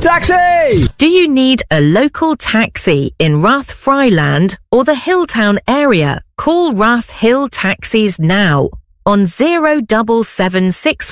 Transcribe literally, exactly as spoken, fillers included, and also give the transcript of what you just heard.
Taxi! Do you need a local taxi in Rathfryland or the Hilltown area? Call Rath Hill Taxis now on zero double seven six